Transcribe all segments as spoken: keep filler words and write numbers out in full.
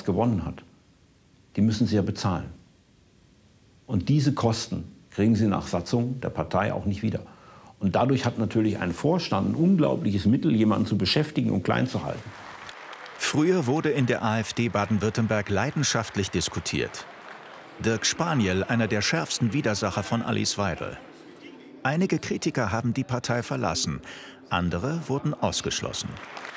gewonnen hat, die müssen Sie ja bezahlen. Und diese Kosten kriegen Sie nach Satzung der Partei auch nicht wieder. Und dadurch hat natürlich ein Vorstand ein unglaubliches Mittel, jemanden zu beschäftigen und klein zu halten. Früher wurde in der AfD Baden-Württemberg leidenschaftlich diskutiert. Dirk Spaniel, einer der schärfsten Widersacher von Alice Weidel. Einige Kritiker haben die Partei verlassen, andere wurden ausgeschlossen.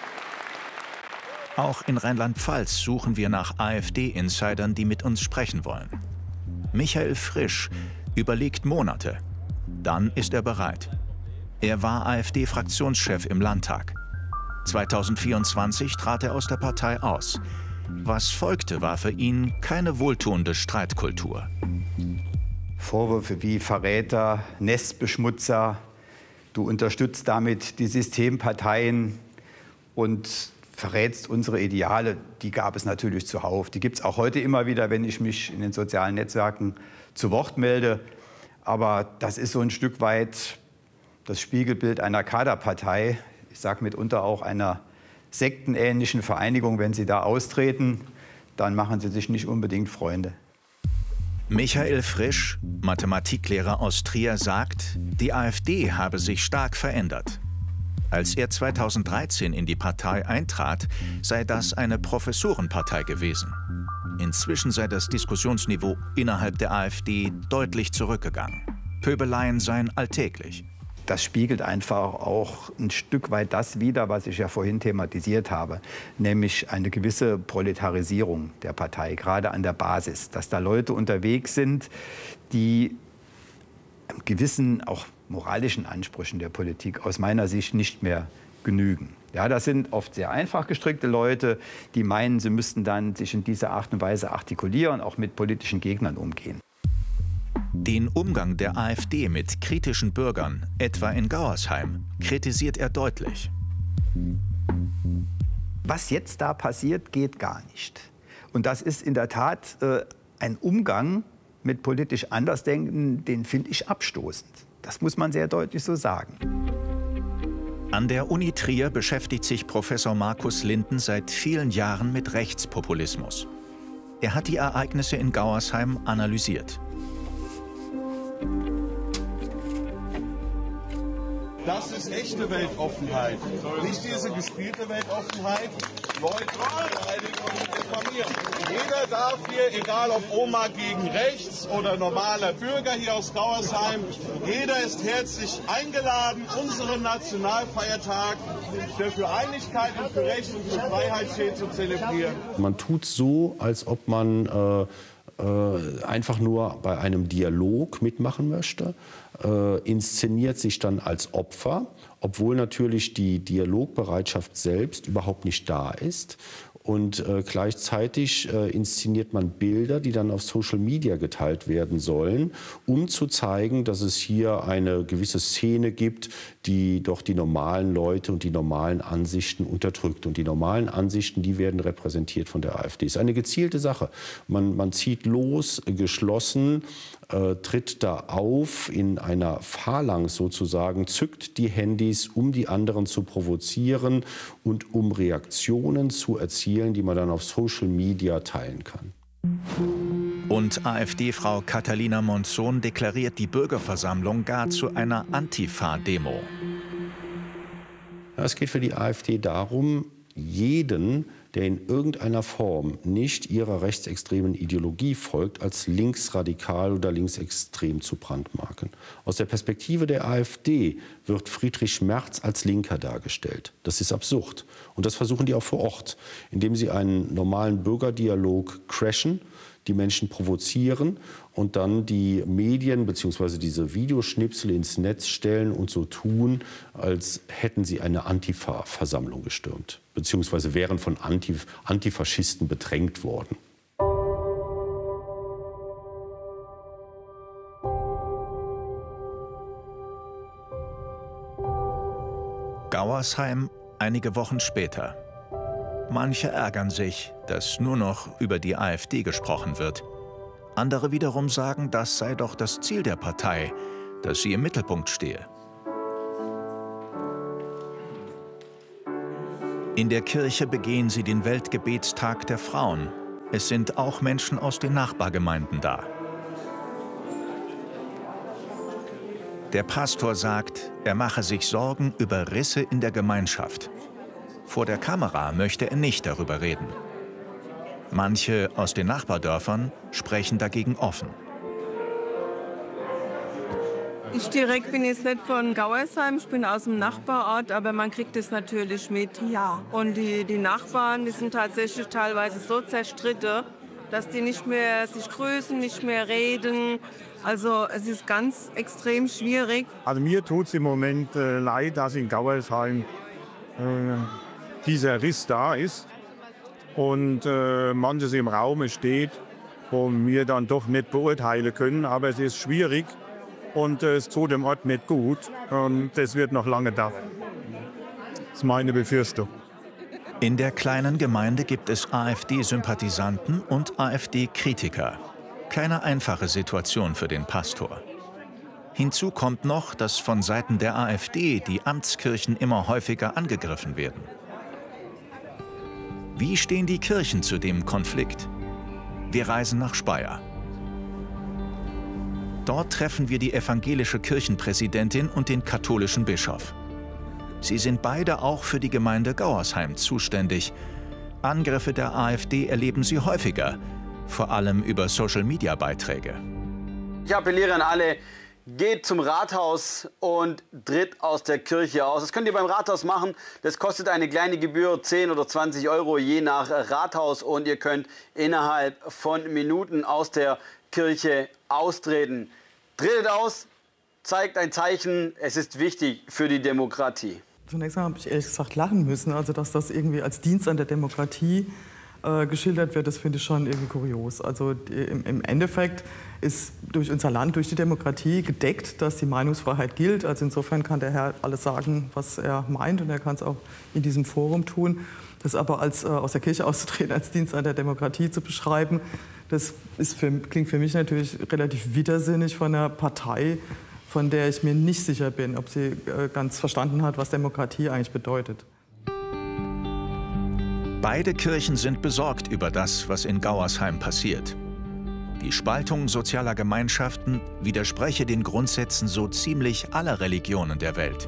Auch in Rheinland-Pfalz suchen wir nach AfD-Insidern, die mit uns sprechen wollen. Michael Frisch überlegt Monate. Dann ist er bereit. Er war AfD-Fraktionschef im Landtag. zweitausendvierundzwanzig trat er aus der Partei aus. Was folgte, war für ihn keine wohltuende Streitkultur. Vorwürfe wie Verräter, Nestbeschmutzer, du unterstützt damit die Systemparteien und verrätst unsere Ideale, die gab es natürlich zuhauf. Die gibt es auch heute immer wieder, wenn ich mich in den sozialen Netzwerken zu Wort melde. Aber das ist so ein Stück weit das Spiegelbild einer Kaderpartei. Ich sage mitunter auch einer sektenähnlichen Vereinigung. Wenn Sie da austreten, dann machen Sie sich nicht unbedingt Freunde. Michael Frisch, Mathematiklehrer aus Trier, sagt, die AfD habe sich stark verändert. Als er zweitausenddreizehn in die Partei eintrat, sei das eine Professorenpartei gewesen. Inzwischen sei das Diskussionsniveau innerhalb der AfD deutlich zurückgegangen. Pöbeleien seien alltäglich. Das spiegelt einfach auch ein Stück weit das wider, was ich ja vorhin thematisiert habe, nämlich eine gewisse Proletarisierung der Partei, gerade an der Basis, dass da Leute unterwegs sind, die einem gewissen, auch moralischen Ansprüchen der Politik aus meiner Sicht nicht mehr genügen. Ja, das sind oft sehr einfach gestrickte Leute, die meinen, sie müssten dann sich in dieser Art und Weise artikulieren, auch mit politischen Gegnern umgehen. Den Umgang der AfD mit kritischen Bürgern, etwa in Gauersheim, kritisiert er deutlich. Was jetzt da passiert, geht gar nicht. Und das ist in der Tat äh, ein Umgang mit politisch Andersdenkenden, den finde ich abstoßend. Das muss man sehr deutlich so sagen. An der Uni Trier beschäftigt sich Professor Markus Linden seit vielen Jahren mit Rechtspopulismus. Er hat die Ereignisse in Gauersheim analysiert. Das ist echte Weltoffenheit, nicht diese gespielte Weltoffenheit. Leute informieren. Jeder darf hier, egal ob Oma gegen rechts oder normaler Bürger hier aus Gauersheim, jeder ist herzlich eingeladen, unseren Nationalfeiertag, der für Einigkeit und für Recht und für Freiheit steht, zu zelebrieren. Man tut so, als ob man äh, äh, einfach nur bei einem Dialog mitmachen möchte, äh, inszeniert sich dann als Opfer, obwohl natürlich die Dialogbereitschaft selbst überhaupt nicht da ist. Und äh, gleichzeitig äh, inszeniert man Bilder, die dann auf Social Media geteilt werden sollen, um zu zeigen, dass es hier eine gewisse Szene gibt, die doch die normalen Leute und die normalen Ansichten unterdrückt. Und die normalen Ansichten, die werden repräsentiert von der AfD. Das ist eine gezielte Sache. Man, man zieht los, geschlossen, äh, tritt da auf in einer Phalanx sozusagen, zückt die Handys, um die anderen zu provozieren und um Reaktionen zu erzielen, die man dann auf Social Media teilen kann. Und AfD-Frau Catalina Monzon deklariert die Bürgerversammlung gar zu einer Antifa-Demo. Es geht für die AfD darum, jeden, der in irgendeiner Form nicht ihrer rechtsextremen Ideologie folgt, als linksradikal oder linksextrem zu brandmarken. Aus der Perspektive der AfD wird Friedrich Merz als Linker dargestellt. Das ist absurd. Und das versuchen die auch vor Ort, indem sie einen normalen Bürgerdialog crashen, die Menschen provozieren und dann die Medien bzw. diese Videoschnipsel ins Netz stellen und so tun, als hätten sie eine Antifa-Versammlung gestürmt, beziehungsweise wären von Antif- Antifaschisten bedrängt worden. Gauersheim, einige Wochen später. Manche ärgern sich, dass nur noch über die AfD gesprochen wird. Andere wiederum sagen, das sei doch das Ziel der Partei, dass sie im Mittelpunkt stehe. In der Kirche begehen sie den Weltgebetstag der Frauen. es sind auch Menschen aus den Nachbargemeinden da. Der Pastor sagt, er mache sich Sorgen über Risse in der Gemeinschaft. Vor der Kamera möchte er nicht darüber reden. Manche aus den Nachbardörfern sprechen dagegen offen. Ich direkt bin jetzt nicht von Gauersheim, ich bin aus dem Nachbarort, aber man kriegt es natürlich mit. Ja. Und die, die Nachbarn, die sind tatsächlich teilweise so zerstritten, dass die nicht mehr sich grüßen, nicht mehr reden. Also es ist ganz extrem schwierig. Also mir tut es im Moment äh, leid, dass in Gauersheim äh, dieser Riss da ist und äh, manches im Raum steht, wo wir dann doch nicht beurteilen können. Aber es ist schwierig und äh, es tut dem Ort nicht gut und das wird noch lange dauern. Das ist meine Befürchtung. In der kleinen Gemeinde gibt es AfD-Sympathisanten und AfD-Kritiker. Keine einfache Situation für den Pastor. Hinzu kommt noch, dass von Seiten der AfD die Amtskirchen immer häufiger angegriffen werden. Wie stehen die Kirchen zu dem Konflikt? Wir reisen nach Speyer. Dort treffen wir die evangelische Kirchenpräsidentin und den katholischen Bischof. Sie sind beide auch für die Gemeinde Gauersheim zuständig. Angriffe der AfD erleben sie häufiger, vor allem über Social-Media-Beiträge. Ich appelliere an alle, geht zum Rathaus und tritt aus der Kirche aus. Das könnt ihr beim Rathaus machen. Das kostet eine kleine Gebühr, zehn oder zwanzig Euro je nach Rathaus. Und ihr könnt innerhalb von Minuten aus der Kirche austreten. Tretet aus, zeigt ein Zeichen. Es ist wichtig für die Demokratie. Zunächst einmal habe ich ehrlich gesagt lachen müssen. Also dass das irgendwie als Dienst an der Demokratie äh, geschildert wird, das finde ich schon irgendwie kurios. Also die, im, im Endeffekt ist durch unser Land, durch die Demokratie gedeckt, dass die Meinungsfreiheit gilt. Also insofern kann der Herr alles sagen, was er meint, und er kann es auch in diesem Forum tun. Das aber als, äh, aus der Kirche auszutreten, als Dienst an der Demokratie zu beschreiben, das ist für, klingt für mich natürlich relativ widersinnig von einer Partei, von der ich mir nicht sicher bin, ob sie äh, ganz verstanden hat, was Demokratie eigentlich bedeutet. Beide Kirchen sind besorgt über das, was in Gauersheim passiert. Die Spaltung sozialer Gemeinschaften widerspreche den Grundsätzen so ziemlich aller Religionen der Welt.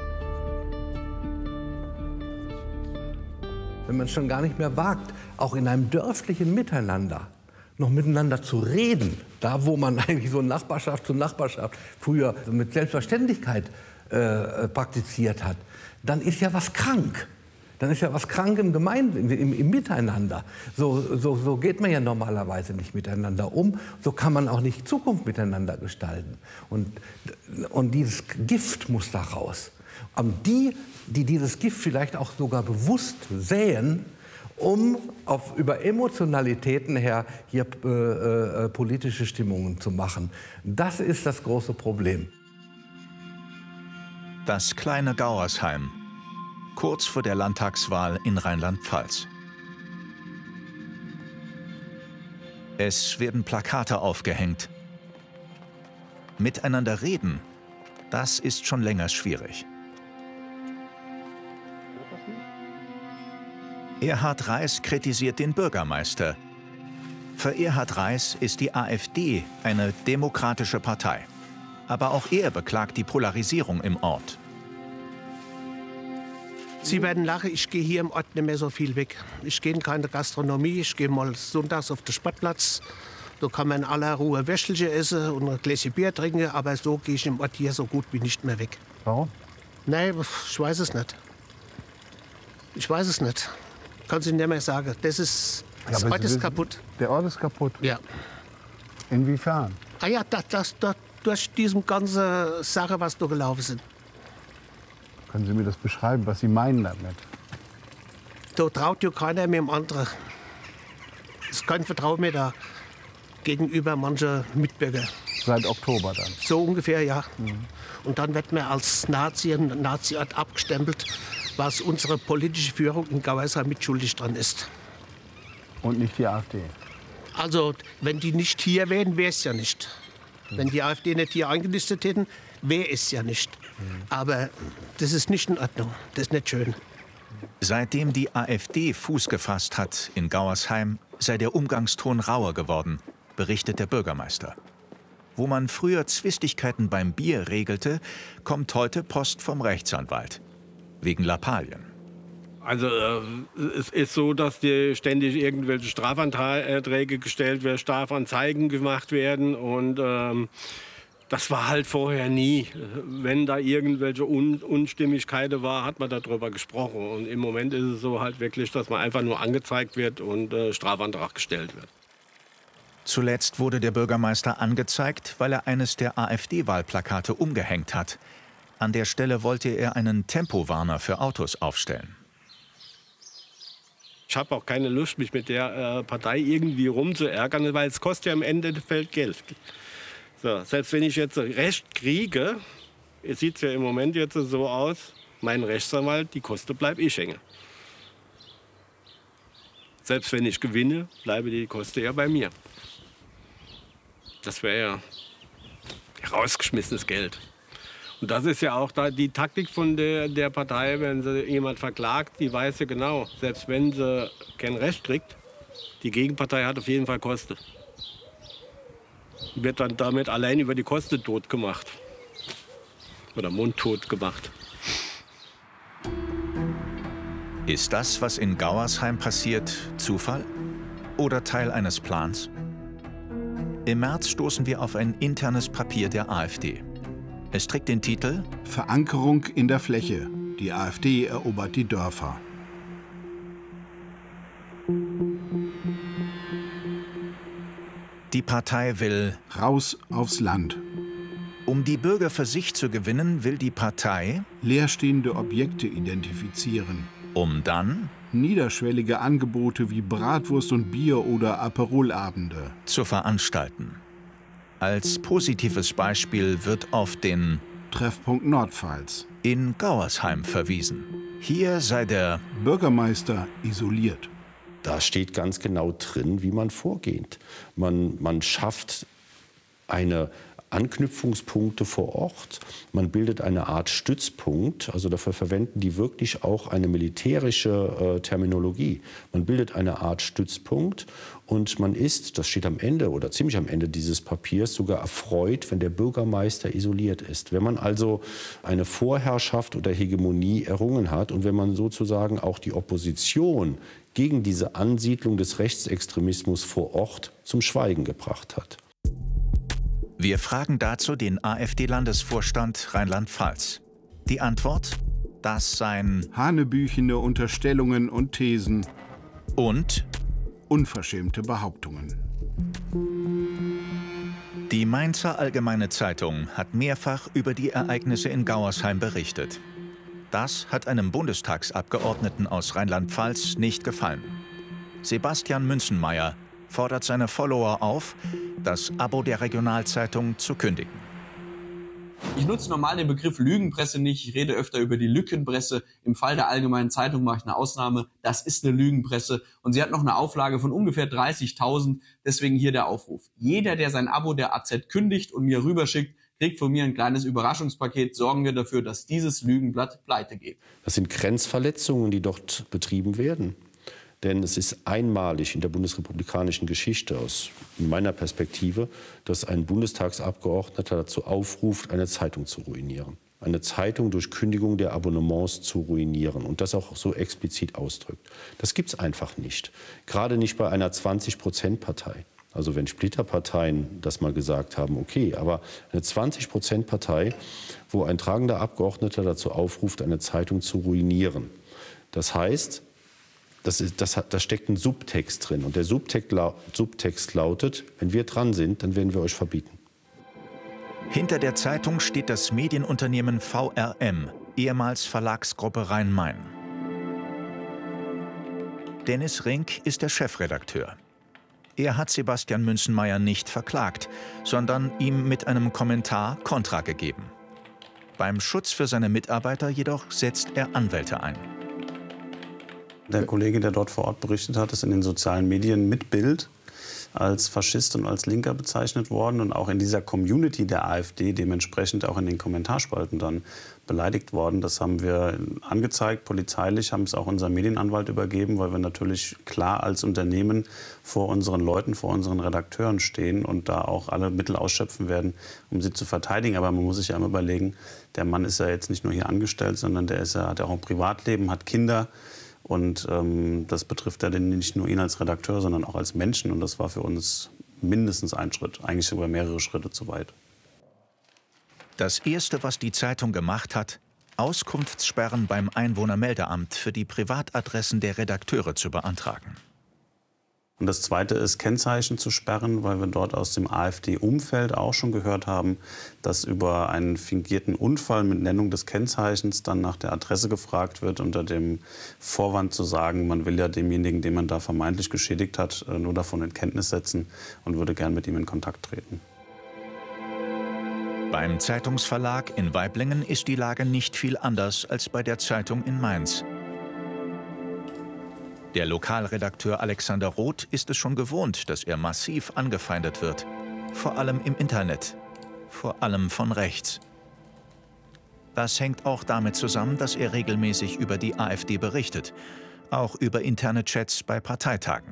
Wenn man es schon gar nicht mehr wagt, auch in einem dörflichen Miteinander noch miteinander zu reden, da wo man eigentlich so Nachbarschaft zu Nachbarschaft früher mit Selbstverständlichkeit äh, praktiziert hat, dann ist ja was krank. Dann ist ja was krank im Gemeinde, im, im Miteinander. So, so, so geht man ja normalerweise nicht miteinander um. So kann man auch nicht Zukunft miteinander gestalten. Und, und dieses Gift muss da raus. Und die, die dieses Gift vielleicht auch sogar bewusst säen, um auf, über Emotionalitäten her hier äh, äh, politische Stimmungen zu machen. Das ist das große Problem. Das kleine Gauersheim, kurz vor der Landtagswahl in Rheinland-Pfalz. Es werden Plakate aufgehängt. Miteinander reden, das ist schon länger schwierig. Erhard Reiß kritisiert den Bürgermeister. Für Erhard Reiß ist die AfD eine demokratische Partei. Aber auch er beklagt die Polarisierung im Ort. Sie werden lachen, ich gehe hier im Ort nicht mehr so viel weg. Ich gehe in keine Gastronomie, ich gehe mal sonntags auf den Sportplatz. Da kann man in aller Ruhe Wäschelchen essen und ein Gläschen Bier trinken, aber so gehe ich im Ort hier so gut wie nicht mehr weg. Warum? Nein, ich weiß es nicht. Ich weiß es nicht. Kann ich nicht mehr sagen. Das ist, das ja, Ort ist kaputt. Der Ort ist kaputt? Ja. Inwiefern? Ah ja, das, das, das, durch diese ganze Sache, was da gelaufen sind. Können Sie mir das beschreiben, was Sie meinen damit? Da traut ja keiner mehr dem anderen. Es ist kein Vertrauen mehr da gegenüber mancher Mitbürger. Seit Oktober dann? So ungefähr, ja. Mhm. Und dann wird man als Nazi, ein Nazi-Ort abgestempelt, was unsere politische Führung in Gauersheim mitschuldig dran ist. Und nicht die AfD? Also, wenn die nicht hier wären, wäre es ja nicht. Mhm. Wenn die AfD nicht hier eingelistet hätten, wäre es ja nicht. Mhm. Aber das ist nicht in Ordnung. Das ist nicht schön. Seitdem die AfD Fuß gefasst hat in Gauersheim, sei der Umgangston rauer geworden, berichtet der Bürgermeister. Wo man früher Zwistigkeiten beim Bier regelte, kommt heute Post vom Rechtsanwalt. Wegen Lappalien. Also äh, es ist so, dass dir ständig irgendwelche Strafanträge gestellt werden, Strafanzeigen gemacht werden. Und ähm, das war halt vorher nie. Wenn da irgendwelche Un Unstimmigkeiten war, hat man darüber gesprochen. Und im Moment ist es so halt wirklich, dass man einfach nur angezeigt wird und äh, Strafantrag gestellt wird. Zuletzt wurde der Bürgermeister angezeigt, weil er eines der AfD-Wahlplakate umgehängt hat. An der Stelle wollte er einen Tempowarner für Autos aufstellen. Ich habe auch keine Lust, mich mit der äh, Partei irgendwie rumzuärgern, weil es kostet ja im Endeffekt Geld. So, selbst wenn ich jetzt Recht kriege, es sieht ja im Moment jetzt so aus, mein Rechtsanwalt, die Kosten bleibe ich hängen. Selbst wenn ich gewinne, bleibe die Kosten ja bei mir. Das wäre ja rausgeschmissenes Geld. Und das ist ja auch da die Taktik von der, der Partei, wenn sie jemand verklagt, die weiß ja genau, selbst wenn sie kein Recht kriegt, die Gegenpartei hat auf jeden Fall Kosten. Wird dann damit allein über die Kosten tot gemacht. Oder mundtot gemacht. Ist das, was in Gauersheim passiert, Zufall oder Teil eines Plans? Im März stoßen wir auf ein internes Papier der AfD. Es trägt den Titel Verankerung in der Fläche. Die AfD erobert die Dörfer. Die Partei will raus aufs Land. Um die Bürger für sich zu gewinnen, will die Partei leerstehende Objekte identifizieren. Um dann niederschwellige Angebote wie Bratwurst und Bier oder Aperolabende zu veranstalten. Als positives Beispiel wird auf den Treffpunkt Nordpfalz in Gauersheim verwiesen. Hier sei der Bürgermeister isoliert. Da steht ganz genau drin, wie man vorgeht. Man, man schafft eine Anknüpfungspunkte vor Ort. Man bildet eine Art Stützpunkt. Also dafür verwenden die wirklich auch eine militärische äh, Terminologie. Man bildet eine Art Stützpunkt und man ist, das steht am Ende oder ziemlich am Ende dieses Papiers, sogar erfreut, wenn der Bürgermeister isoliert ist. Wenn man also eine Vorherrschaft oder Hegemonie errungen hat und wenn man sozusagen auch die Opposition gegen diese Ansiedlung des Rechtsextremismus vor Ort zum Schweigen gebracht hat. Wir fragen dazu den AfD-Landesvorstand Rheinland-Pfalz. Die Antwort? Das seien hanebüchene Unterstellungen und Thesen und unverschämte Behauptungen. Die Mainzer Allgemeine Zeitung hat mehrfach über die Ereignisse in Gauersheim berichtet. Das hat einem Bundestagsabgeordneten aus Rheinland-Pfalz nicht gefallen. Sebastian Münzenmaier fordert seine Follower auf, das Abo der Regionalzeitung zu kündigen. Ich nutze normal den Begriff Lügenpresse nicht. Ich rede öfter über die Lückenpresse. Im Fall der Allgemeinen Zeitung mache ich eine Ausnahme. Das ist eine Lügenpresse. Und sie hat noch eine Auflage von ungefähr dreißigtausend. Deswegen hier der Aufruf. Jeder, der sein Abo der A Z kündigt und mir rüberschickt, kriegt von mir ein kleines Überraschungspaket. Sorgen wir dafür, dass dieses Lügenblatt pleite geht. Das sind Grenzverletzungen, die dort betrieben werden. Denn es ist einmalig in der bundesrepublikanischen Geschichte aus meiner Perspektive, dass ein Bundestagsabgeordneter dazu aufruft, eine Zeitung zu ruinieren. Eine Zeitung durch Kündigung der Abonnements zu ruinieren und das auch so explizit ausdrückt. Das gibt es einfach nicht. Gerade nicht bei einer zwanzig-Prozent-Partei. Also wenn Splitterparteien das mal gesagt haben, okay, aber eine zwanzig-Prozent-Partei, wo ein tragender Abgeordneter dazu aufruft, eine Zeitung zu ruinieren. Das heißt, Das ist, das hat, da steckt ein Subtext drin. Und der Subtext, Subtext lautet, wenn wir dran sind, dann werden wir euch verbieten. Hinter der Zeitung steht das Medienunternehmen V R M, ehemals Verlagsgruppe Rhein-Main. Dennis Rink ist der Chefredakteur. Er hat Sebastian Münzenmaier nicht verklagt, sondern ihm mit einem Kommentar Kontra gegeben. Beim Schutz für seine Mitarbeiter jedoch setzt er Anwälte ein. Der Kollege, der dort vor Ort berichtet hat, ist in den sozialen Medien mit Bild als Faschist und als Linker bezeichnet worden und auch in dieser Community der AfD dementsprechend auch in den Kommentarspalten dann beleidigt worden. Das haben wir angezeigt, polizeilich, haben es auch unserem Medienanwalt übergeben, weil wir natürlich klar als Unternehmen vor unseren Leuten, vor unseren Redakteuren stehen und da auch alle Mittel ausschöpfen werden, um sie zu verteidigen. Aber man muss sich ja immer überlegen, der Mann ist ja jetzt nicht nur hier angestellt, sondern der ist ja, hat ja auch ein Privatleben, hat Kinder. Und ähm, das betrifft ja nicht nur ihn als Redakteur, sondern auch als Menschen. Und das war für uns mindestens ein Schritt, eigentlich sogar mehrere Schritte zu weit. Das Erste, was die Zeitung gemacht hat, Auskunftssperren beim Einwohnermeldeamt für die Privatadressen der Redakteure zu beantragen. Und das Zweite ist, Kennzeichen zu sperren, weil wir dort aus dem AfD-Umfeld auch schon gehört haben, dass über einen fingierten Unfall mit Nennung des Kennzeichens dann nach der Adresse gefragt wird, unter dem Vorwand zu sagen, man will ja demjenigen, den man da vermeintlich geschädigt hat, nur davon in Kenntnis setzen und würde gern mit ihm in Kontakt treten. Beim Zeitungsverlag in Waiblingen ist die Lage nicht viel anders als bei der Zeitung in Mainz. Der Lokalredakteur Alexander Roth ist es schon gewohnt, dass er massiv angefeindet wird. Vor allem im Internet. Vor allem von rechts. Das hängt auch damit zusammen, dass er regelmäßig über die AfD berichtet. Auch über interne Chats bei Parteitagen.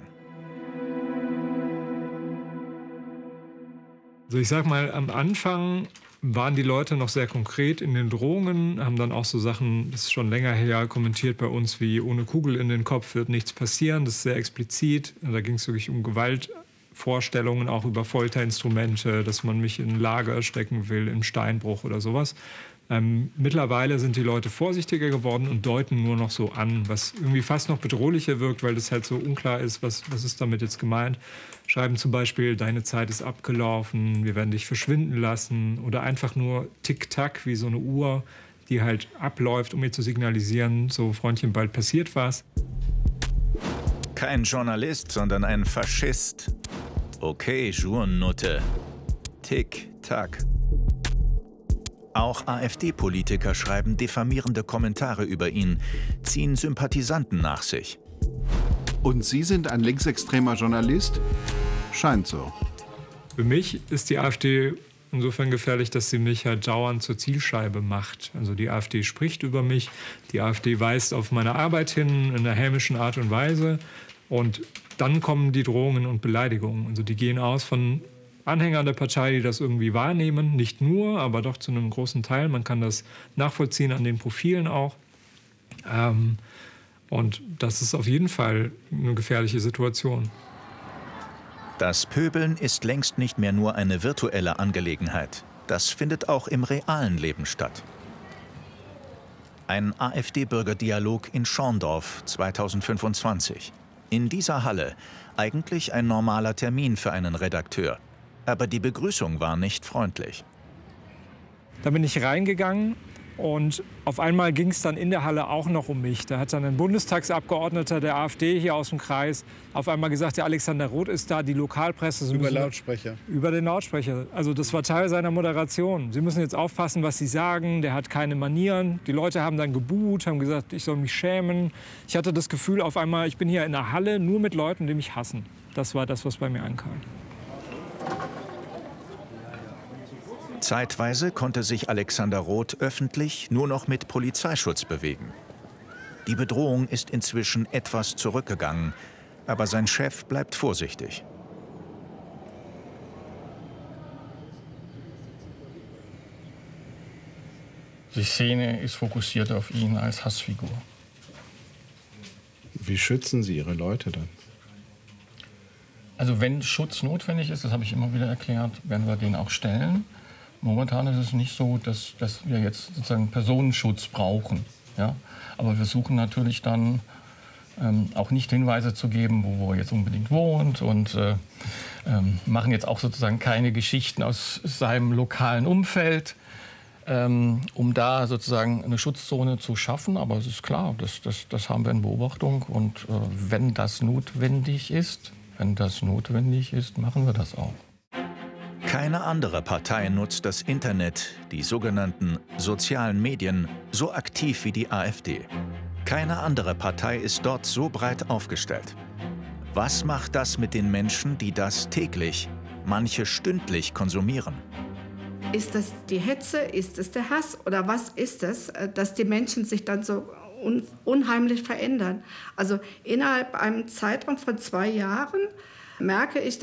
Also ich sag mal, am Anfang waren die Leute noch sehr konkret in den Drohungen, haben dann auch so Sachen, das ist schon länger her, kommentiert bei uns wie ohne Kugel in den Kopf wird nichts passieren. Das ist sehr explizit. Da ging es wirklich um Gewaltvorstellungen, auch über Folterinstrumente, dass man mich in ein Lager stecken will, in Steinbruch oder sowas. Ähm, mittlerweile sind die Leute vorsichtiger geworden und deuten nur noch so an, was irgendwie fast noch bedrohlicher wirkt, weil das halt so unklar ist, was, was ist damit jetzt gemeint. Schreiben zum Beispiel, deine Zeit ist abgelaufen, wir werden dich verschwinden lassen oder einfach nur Tick-Tack wie so eine Uhr, die halt abläuft, um mir zu signalisieren, so Freundchen, bald passiert was. Kein Journalist, sondern ein Faschist. Okay, Journutte. Tick-Tack. Auch AfD-Politiker schreiben diffamierende Kommentare über ihn, ziehen Sympathisanten nach sich. Und Sie sind ein linksextremer Journalist? Scheint so. Für mich ist die AfD insofern gefährlich, dass sie mich halt dauernd zur Zielscheibe macht. Also die AfD spricht über mich, die AfD weist auf meine Arbeit hin in einer hämischen Art und Weise. Und dann kommen die Drohungen und Beleidigungen. Also die gehen aus von Anhänger der Partei, die das irgendwie wahrnehmen. Nicht nur, aber doch zu einem großen Teil. Man kann das nachvollziehen an den Profilen auch. Ähm, und das ist auf jeden Fall eine gefährliche Situation. Das Pöbeln ist längst nicht mehr nur eine virtuelle Angelegenheit. Das findet auch im realen Leben statt. Ein AfD-Bürgerdialog in Schorndorf zweitausendfünfundzwanzig. In dieser Halle eigentlich ein normaler Termin für einen Redakteur. Aber die Begrüßung war nicht freundlich. Da bin ich reingegangen und auf einmal ging es dann in der Halle auch noch um mich. Da hat dann ein Bundestagsabgeordneter der AfD hier aus dem Kreis auf einmal gesagt, der Alexander Roth ist da, die Lokalpresse. Sie über müssen, Lautsprecher. Über den Lautsprecher. Also das war Teil seiner Moderation. Sie müssen jetzt aufpassen, was Sie sagen. Der hat keine Manieren. Die Leute haben dann gebuht, haben gesagt, ich soll mich schämen. Ich hatte das Gefühl auf einmal, ich bin hier in der Halle nur mit Leuten, die mich hassen. Das war das, was bei mir ankam. Zeitweise konnte sich Alexander Roth öffentlich nur noch mit Polizeischutz bewegen. Die Bedrohung ist inzwischen etwas zurückgegangen, aber sein Chef bleibt vorsichtig. Die Szene ist fokussiert auf ihn als Hassfigur. Wie schützen Sie Ihre Leute dann? Also wenn Schutz notwendig ist, das habe ich immer wieder erklärt, werden wir den auch stellen. Momentan ist es nicht so, dass, dass wir jetzt sozusagen Personenschutz brauchen. Ja? Aber wir suchen natürlich dann ähm, auch nicht Hinweise zu geben, wo, wo er jetzt unbedingt wohnt und äh, ähm, machen jetzt auch sozusagen keine Geschichten aus seinem lokalen Umfeld, ähm, um da sozusagen eine Schutzzone zu schaffen. Aber es ist klar, das, das, das haben wir in Beobachtung und äh, wenn das notwendig ist, wenn das notwendig ist, machen wir das auch. Keine andere Partei nutzt das Internet, die sogenannten sozialen Medien, so aktiv wie die AfD. Keine andere Partei ist dort so breit aufgestellt. Was macht das mit den Menschen, die das täglich, manche stündlich konsumieren? Ist das die Hetze, ist es der Hass oder was ist es, dass die Menschen sich dann so un unheimlich verändern? Also innerhalb einem Zeitraum von zwei Jahren merke ich,